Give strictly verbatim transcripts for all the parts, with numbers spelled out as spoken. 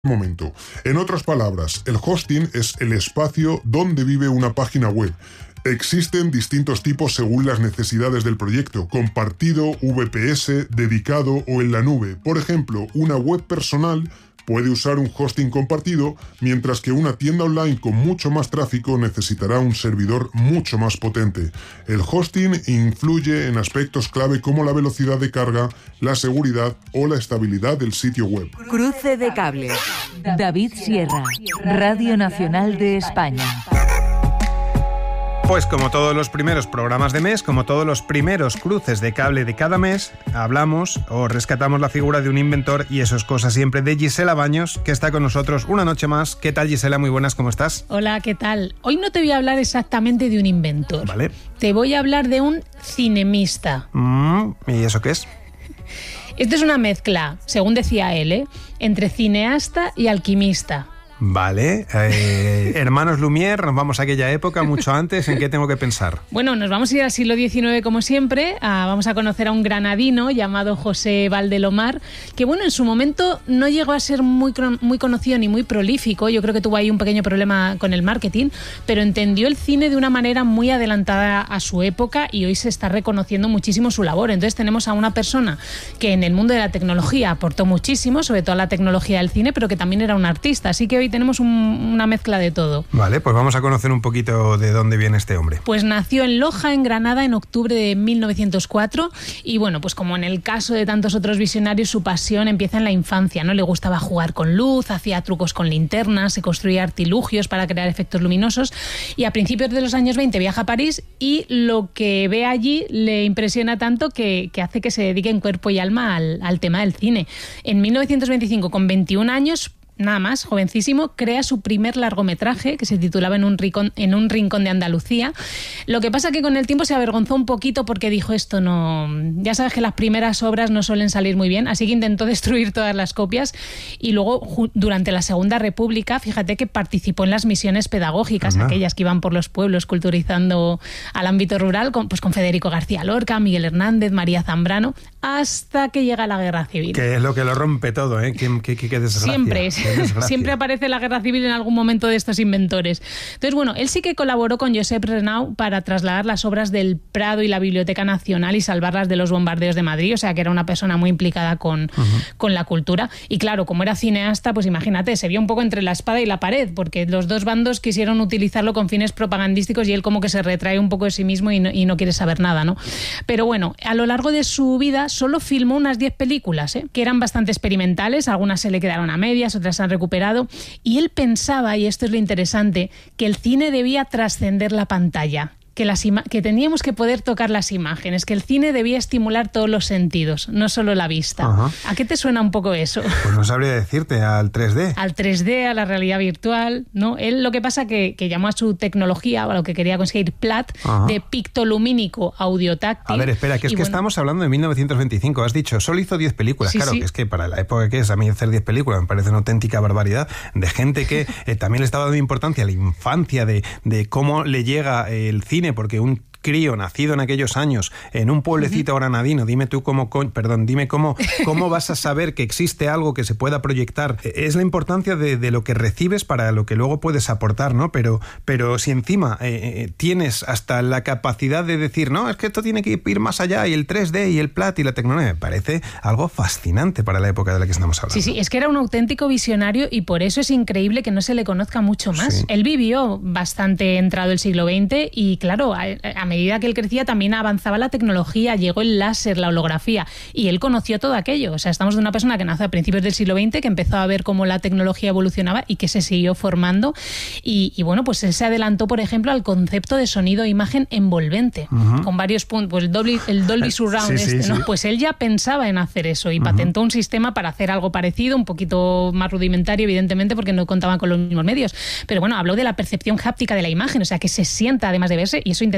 momento. En otras palabras, el hosting es el espacio donde vive una página web. Existen distintos tipos según las necesidades del proyecto: compartido, V P S, dedicado o en la nube. Por ejemplo, una web personal puede usar un hosting compartido, mientras que una tienda online con mucho más tráfico necesitará un servidor mucho más potente. El hosting influye en aspectos clave como la velocidad de carga, la seguridad o la estabilidad del sitio web. Cruce de cables. David Sierra, Radio Nacional de España. Pues como todos los primeros programas de mes, como todos los primeros cruces de cable de cada mes, hablamos o rescatamos la figura de un inventor, y eso es cosa siempre de Gisela Baños, que está con nosotros una noche más. ¿Qué tal, Gisela? Muy buenas, ¿cómo estás? Hola, ¿qué tal? Hoy no te voy a hablar exactamente de un inventor. Vale. Te voy a hablar de un cinemista. Mm, ¿Y eso qué es? Esto es una mezcla, según decía él, ¿eh? entre cineasta y alquimista. Vale, eh, hermanos Lumière, nos vamos a aquella época, mucho antes. ¿En qué tengo que pensar? Bueno, nos vamos a ir al siglo diecinueve como siempre. A, vamos a conocer a un granadino llamado José Valdelomar, que bueno, en su momento no llegó a ser muy, muy conocido ni muy prolífico. Yo creo que tuvo ahí un pequeño problema con el marketing, pero entendió el cine de una manera muy adelantada a su época y hoy se está reconociendo muchísimo su labor. Entonces tenemos a una persona que en el mundo de la tecnología aportó muchísimo, sobre todo a la tecnología del cine, pero que también era un artista. Así que hoy tenemos un, una mezcla de todo. Vale, pues vamos a conocer un poquito de dónde viene este hombre. Pues nació en Loja, en Granada, en octubre de mil novecientos cuatro, y bueno, pues como en el caso de tantos otros visionarios, su pasión empieza en la infancia, ¿no? Le gustaba jugar con luz, hacía trucos con linternas, se construía artilugios para crear efectos luminosos, y a principios de los años veinte viaja a París, y lo que ve allí le impresiona tanto que, que hace que se dedique en cuerpo y alma al, al tema del cine. En mil novecientos veinticinco, con veintiún años, nada más, jovencísimo, crea su primer largometraje que se titulaba En un rincón, en un rincón de Andalucía. Lo que pasa que con el tiempo se avergonzó un poquito porque dijo, esto no... Ya sabes que las primeras obras no suelen salir muy bien, así que intentó destruir todas las copias, y luego durante la Segunda República, fíjate que participó en las misiones pedagógicas, Ajá. aquellas que iban por los pueblos culturizando al ámbito rural, con, pues con Federico García Lorca, Miguel Hernández, María Zambrano, hasta que llega la Guerra Civil. Que es lo que lo rompe todo, ¿eh? Qué, qué, qué desgracia. Siempre es. Siempre aparece la Guerra Civil en algún momento de estos inventores. Entonces, bueno, él sí que colaboró con Josep Renau para trasladar las obras del Prado y la Biblioteca Nacional y salvarlas de los bombardeos de Madrid, o sea que era una persona muy implicada con, uh-huh. con la cultura. Y claro, como era cineasta, pues imagínate, se vio un poco entre la espada y la pared, porque los dos bandos quisieron utilizarlo con fines propagandísticos y él como que se retrae un poco de sí mismo y no, y no quiere saber nada, ¿no? Pero bueno, a lo largo de su vida solo filmó unas diez películas, ¿eh? que eran bastante experimentales, algunas se le quedaron a medias, otras se han recuperado, y él pensaba, y esto es lo interesante, que el cine debía trascender la pantalla, que, las ima- que teníamos que poder tocar las imágenes, que el cine debía estimular todos los sentidos, no solo la vista. Ajá. ¿A qué te suena un poco eso? Pues no sabría decirte, al tres D. Al tres D, a la realidad virtual, ¿no? Él lo que pasa que, que llamó a su tecnología, o a lo que quería conseguir, P L A T, Ajá. de pictolumínico audiotáctil. A ver, espera, que es y que bueno, estamos hablando de mil novecientos veinticinco, has dicho, solo hizo diez películas. Sí, claro, sí. que es que para la época que es, a mí hacer diez películas me parece una auténtica barbaridad, de gente que eh, también le estaba dando importancia a la infancia, de, de cómo le llega el cine, porque un crío nacido en aquellos años en un pueblecito uh-huh. granadino, dime tú cómo, perdón, dime cómo, cómo vas a saber que existe algo que se pueda proyectar. Es la importancia de, de lo que recibes para lo que luego puedes aportar, ¿no? Pero, pero si encima eh, tienes hasta la capacidad de decir, no, es que esto tiene que ir más allá, y el tres D y el P L A T y la tecnología, me parece algo fascinante para la época de la que estamos hablando. Sí, sí, es que era un auténtico visionario y por eso es increíble que no se le conozca mucho más. Sí. Él vivió bastante entrado el siglo veinte y claro, a, a medida que él crecía también avanzaba la tecnología, llegó el láser, la holografía, y él conoció todo aquello. O sea, estamos de una persona que nació a principios del siglo veinte, que empezó a ver cómo la tecnología evolucionaba y que se siguió formando. Y, y bueno, pues él se adelantó, por ejemplo, al concepto de sonido e imagen envolvente, uh-huh. con varios puntos, pues el Dolby, el Dolby Surround, sí, este, sí, ¿no? Sí. Pues él ya pensaba en hacer eso y uh-huh. patentó un sistema para hacer algo parecido, un poquito más rudimentario, evidentemente, porque no contaban con los mismos medios. Pero bueno, habló de la percepción háptica de la imagen, o sea, que se sienta además de verse, y eso intentaba conseguir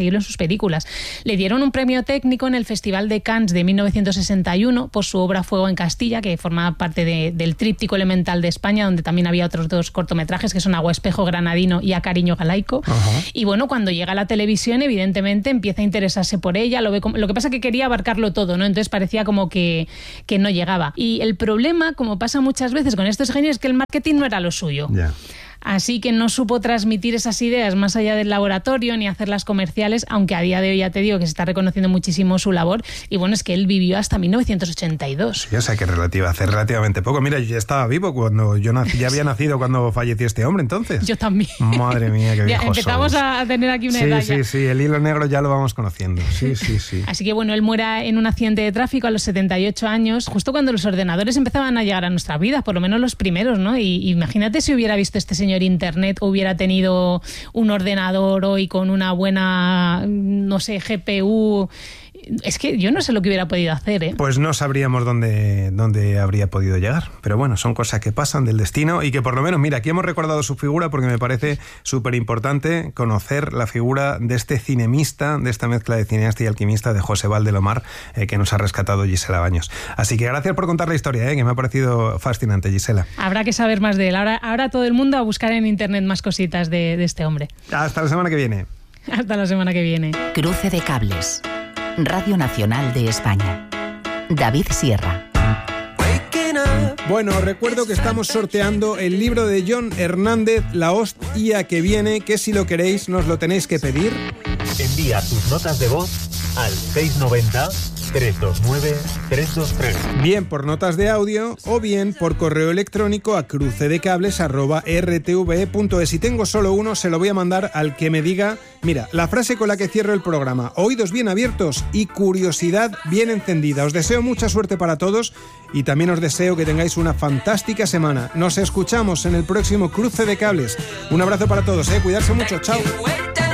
conseguirlo en sus películas. Le dieron un premio técnico en el Festival de Cannes de mil novecientos sesenta y uno por su obra Fuego en Castilla, que formaba parte de, del Tríptico Elemental de España, donde también había otros dos cortometrajes que son Agua Espejo Granadino y A Cariño Galaico. Uh-huh. Y bueno, cuando llega a la televisión, evidentemente empieza a interesarse por ella, lo ve como, lo que pasa es que quería abarcarlo todo, ¿no? Entonces parecía como que, que no llegaba. Y el problema, como pasa muchas veces con estos genios, es que el marketing no era lo suyo. Yeah. Así que no supo transmitir esas ideas más allá del laboratorio ni hacerlas comerciales, aunque a día de hoy ya te digo que se está reconociendo muchísimo su labor. Y bueno, es que él vivió hasta mil novecientos ochenta y dos. Sí, o sea que relativa, hace relativamente poco. Mira, yo ya estaba vivo cuando yo nací, ya había nacido cuando falleció este hombre, entonces. Yo también. Madre mía, qué viejo ya empezamos somos. A tener aquí una sí, edad. Sí, ya. sí, sí, el hilo negro ya lo vamos conociendo. Sí, sí, sí. Así que bueno, él muere en un accidente de tráfico a los setenta y ocho años, justo cuando los ordenadores empezaban a llegar a nuestra vida, por lo menos los primeros, ¿no? Y, y imagínate si hubiera visto este señor internet, hubiera tenido un ordenador hoy con una buena, no sé, G P U. Es que yo no sé lo que hubiera podido hacer, ¿eh? Pues no sabríamos dónde, dónde habría podido llegar. Pero bueno, son cosas que pasan del destino y que por lo menos, mira, aquí hemos recordado su figura porque me parece súper importante conocer la figura de este cinemista, de esta mezcla de cineasta y alquimista de José Valdelomar, eh, que nos ha rescatado Gisela Baños. Así que gracias por contar la historia, eh, que me ha parecido fascinante, Gisela. Habrá que saber más de él. Ahora, ahora todo el mundo a buscar en internet más cositas de, de este hombre. Hasta la semana que viene. Hasta la semana que viene. Cruce de cables. Radio Nacional de España. David Sierra. Bueno, recuerdo que estamos sorteando el libro de John Hernández, La hostia que viene, que si lo queréis nos lo tenéis que pedir. Envía tus notas de voz al seis nueve cero, tres dos nueve, tres dos tres. Bien por notas de audio o bien por correo electrónico a crucedecables arroba r t v e punto es. Si tengo solo uno, se lo voy a mandar al que me diga, mira, la frase con la que cierro el programa: oídos bien abiertos y curiosidad bien encendida. Os deseo mucha suerte para todos y también os deseo que tengáis una fantástica semana. Nos escuchamos en el próximo Cruce de Cables. Un abrazo para todos, ¿eh? Cuidarse mucho. Chao.